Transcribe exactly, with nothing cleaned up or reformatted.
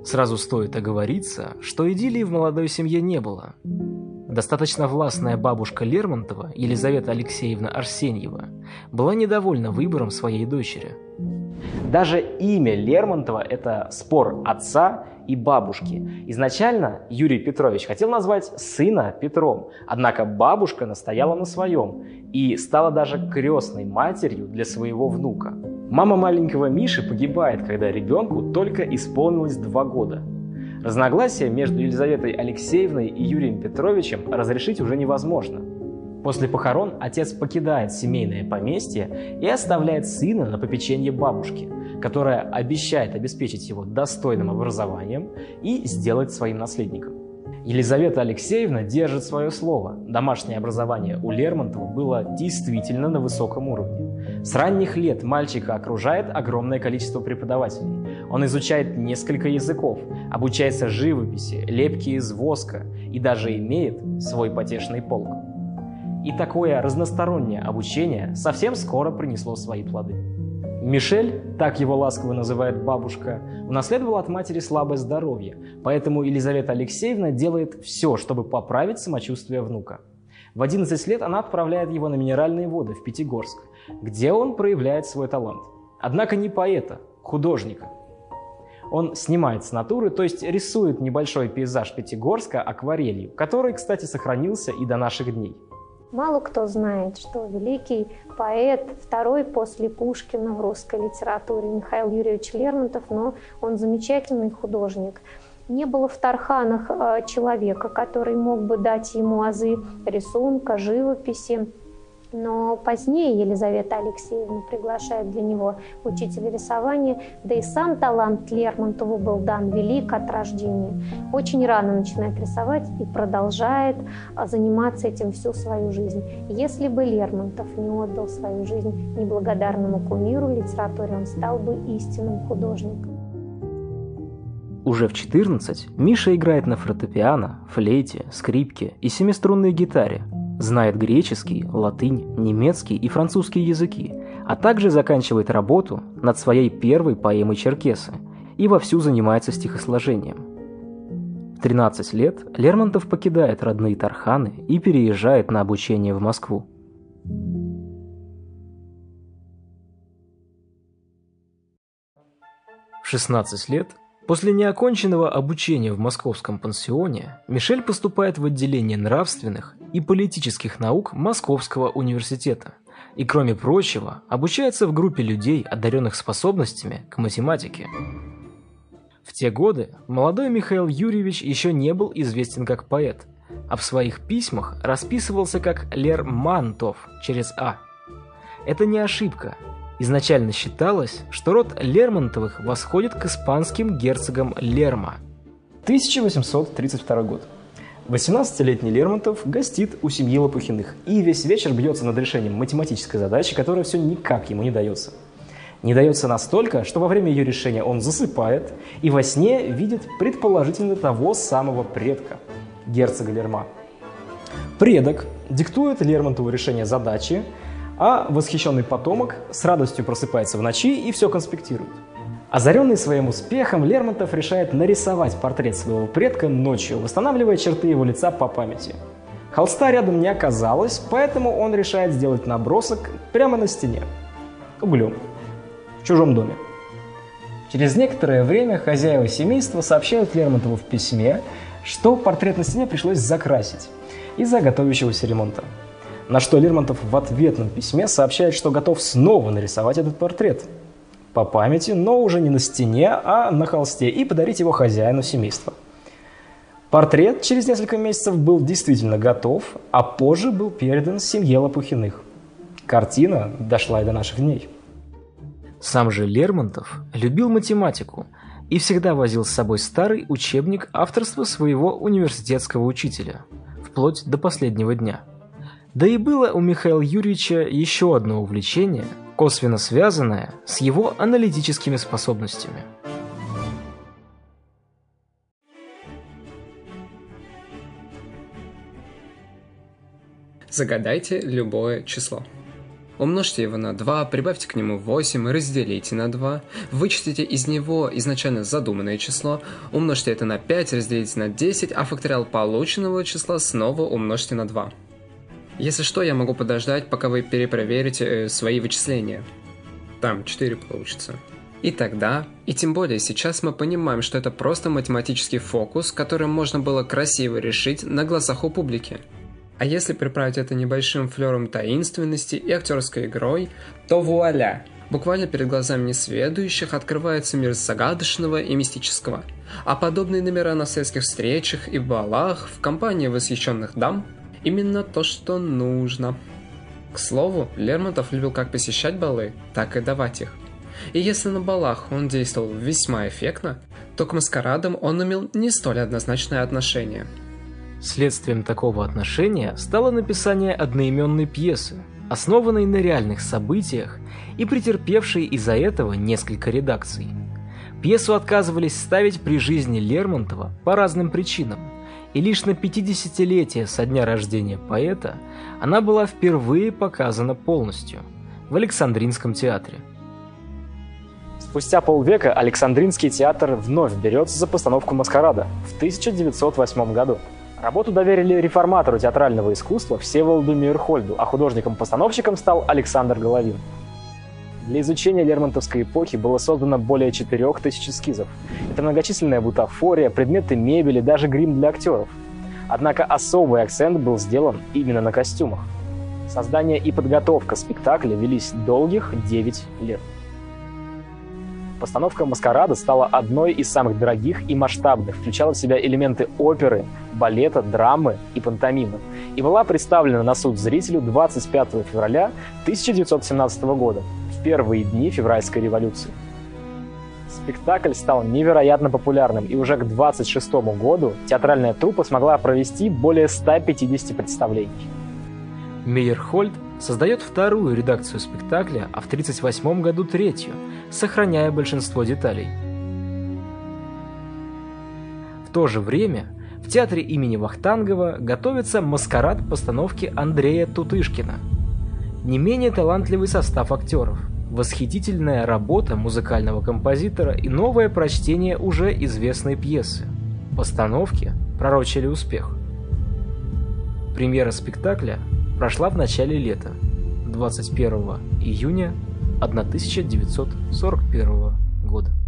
Сразу стоит оговориться, что идиллии в молодой семье не было. Достаточно властная бабушка Лермонтова, Елизавета Алексеевна Арсеньева, была недовольна выбором своей дочери. Даже имя Лермонтова – это спор отца и бабушки. Изначально Юрий Петрович хотел назвать сына Петром, однако бабушка настояла на своем и стала даже крестной матерью для своего внука. Мама маленького Миши погибает, когда ребенку только исполнилось два года. Разногласия между Елизаветой Алексеевной и Юрием Петровичем разрешить уже невозможно. После похорон отец покидает семейное поместье и оставляет сына на попечение бабушки, которая обещает обеспечить его достойным образованием и сделать своим наследником. Елизавета Алексеевна держит свое слово. Домашнее образование у Лермонтова было действительно на высоком уровне. С ранних лет мальчика окружает огромное количество преподавателей. Он изучает несколько языков, обучается живописи, лепке из воска и даже имеет свой потешный полк. И такое разностороннее обучение совсем скоро принесло свои плоды. Мишель, так его ласково называет бабушка, унаследовал от матери слабое здоровье, поэтому Елизавета Алексеевна делает все, чтобы поправить самочувствие внука. В одиннадцать лет она отправляет его на минеральные воды в Пятигорск, где он проявляет свой талант. Однако не поэта, художника. Он снимает с натуры, то есть рисует небольшой пейзаж Пятигорска акварелью, который, кстати, сохранился и до наших дней. Мало кто знает, что великий поэт, второй после Пушкина в русской литературе, Михаил Юрьевич Лермонтов, но он замечательный художник. Не было в Тарханах человека, который мог бы дать ему азы рисунка, живописи. Но позднее Елизавета Алексеевна приглашает для него учителя рисования, да и сам талант Лермонтову был дан велик от рождения. Очень рано начинает рисовать и продолжает заниматься этим всю свою жизнь. Если бы Лермонтов не отдал свою жизнь неблагодарному кумиру литературе, он стал бы истинным художником. Уже в четырнадцать Миша играет на фортепиано, флейте, скрипке и семиструнной гитаре. Знает греческий, латынь, немецкий и французский языки, а также заканчивает работу над своей первой поэмой «Черкесы» и вовсю занимается стихосложением. В тринадцать лет Лермонтов покидает родные Тарханы и переезжает на обучение в Москву. В шестнадцать лет, после неоконченного обучения в московском пансионе, Мишель поступает в отделение нравственных и политических наук Московского университета и, кроме прочего, обучается в группе людей, одаренных способностями к математике. В те годы молодой Михаил Юрьевич еще не был известен как поэт, а в своих письмах расписывался как Лермантов через «а». Это не ошибка. Изначально считалось, что род Лермонтовых восходит к испанским герцогам Лерма. тысяча восемьсот тридцать второй год. восемнадцатилетний Лермонтов гостит у семьи Лопухиных и весь вечер бьется над решением математической задачи, которая все никак ему не дается. Не дается настолько, что во время ее решения он засыпает и во сне видит предположительно того самого предка, герцога Лерма. Предок диктует Лермонтову решение задачи, а восхищенный потомок с радостью просыпается в ночи и все конспектирует. Озаренный своим успехом, Лермонтов решает нарисовать портрет своего предка ночью, восстанавливая черты его лица по памяти. Холста рядом не оказалось, поэтому он решает сделать набросок прямо на стене, углем, в чужом доме. Через некоторое время хозяева семейства сообщают Лермонтову в письме, что портрет на стене пришлось закрасить из-за готовящегося ремонта. На что Лермонтов в ответном письме сообщает, что готов снова нарисовать этот портрет по памяти, но уже не на стене, а на холсте, и подарить его хозяину семейства. Портрет через несколько месяцев был действительно готов, а позже был передан семье Лопухиных. Картина дошла и до наших дней. Сам же Лермонтов любил математику и всегда возил с собой старый учебник авторства своего университетского учителя, вплоть до последнего дня. Да и было у Михаила Юрьевича еще одно увлечение, косвенно связанное с его аналитическими способностями. Загадайте любое число. Умножьте его на два, прибавьте к нему восемь, разделите на два, вычтите из него изначально задуманное число, умножьте это на пять, разделите на десять, а факториал полученного числа снова умножьте на два. Если что, я могу подождать, пока вы перепроверите э, свои вычисления. Там четыре получится. И тогда, и тем более сейчас мы понимаем, что это просто математический фокус, который можно было красиво решить на глазах у публики. А если приправить это небольшим флером таинственности и актерской игрой, то вуаля! Буквально перед глазами несведущих открывается мир загадочного и мистического. А подобные номера на светских встречах и балах в компании восхищенных дам – именно то, что нужно. К слову, Лермонтов любил как посещать балы, так и давать их. И если на балах он действовал весьма эффектно, то к маскарадам он имел не столь однозначное отношение. Следствием такого отношения стало написание одноименной пьесы, основанной на реальных событиях и претерпевшей из-за этого несколько редакций. Пьесу отказывались ставить при жизни Лермонтова по разным причинам, и лишь на пятидесятилетие со дня рождения поэта она была впервые показана полностью в Александринском театре. Спустя полвека Александринский театр вновь берется за постановку «Маскарада» в тысяча девятьсот восьмом году. Работу доверили реформатору театрального искусства Всеволоду Мейерхольду, а художником-постановщиком стал Александр Головин. Для изучения лермонтовской эпохи было создано более четырех тысяч эскизов. Это многочисленная бутафория, предметы мебели, даже грим для актеров. Однако особый акцент был сделан именно на костюмах. Создание и подготовка спектакля велись долгих девять лет. Постановка «Маскарада» стала одной из самых дорогих и масштабных, включала в себя элементы оперы, балета, драмы и пантомимы, и была представлена на суд зрителю двадцать пятого февраля тысяча девятьсот семнадцатого года, в первые дни февральской революции. Спектакль стал невероятно популярным, и уже к двадцать шестому году театральная труппа смогла провести более ста пятидесяти представлений. Мейерхольд создает вторую редакцию спектакля, а в тридцать восьмом году третью, сохраняя большинство деталей. В то же время в театре имени Вахтангова готовится маскарад постановки Андрея Тутышкина. Не менее талантливый состав актеров, восхитительная работа музыкального композитора и новое прочтение уже известной пьесы. Постановки пророчили успех. Премьера спектакля прошла в начале лета, двадцать первого июня тысяча девятьсот сорок первого года.